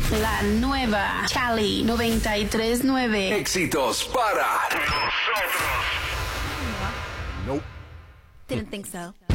La nueva Cali 93.9. Éxitos para nosotros. Nope. Didn't think so.